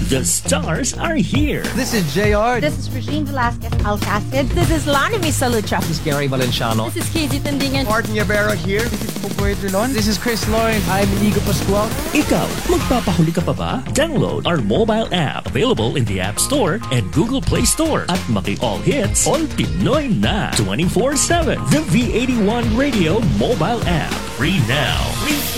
The stars are here. This is JR. This is Regine Velasquez Alcacid. This is Lani Misalucha. This is Gary Valenciano. This is Casey Tandingan. Martin Yabera here. This is Popoy Drilon. This is Chris Lauren. I'm Inigo Pascual. Ikaw, magpapahuli ka pa ba? Download our mobile app, available in the App Store and Google Play Store. At All Hits, All Pinoy na 24/7. The V81 Radio mobile app. Free now.